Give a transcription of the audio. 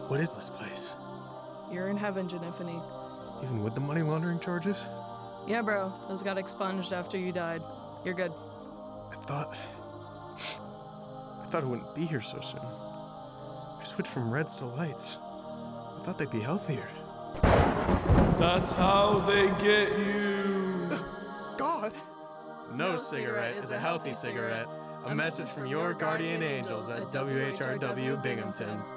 What is this place? You're in heaven, Genifany. Even with the money laundering charges? Yeah, bro. Those got expunged after you died. You're good. I thought I wouldn't be here so soon. I switched from reds to lights. I thought they'd be healthier. That's how they get you. God! No cigarette is a healthy cigarette. A message from your guardian angels at WHRW Binghamton.